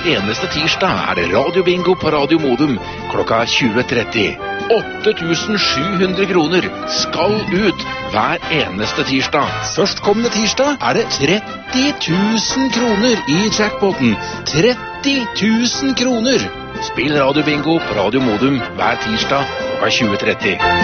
Hver eneste tirsdag det radiobingo på Radio Modum klokka 20.30. 8.700 kroner skal ut hver eneste tirsdag. Førstkommende tirsdag det 30 000 kroner i jackpoten. 30 000 kroner! Spill radiobingo på Radio Modum hver tirsdag klokka 20.30.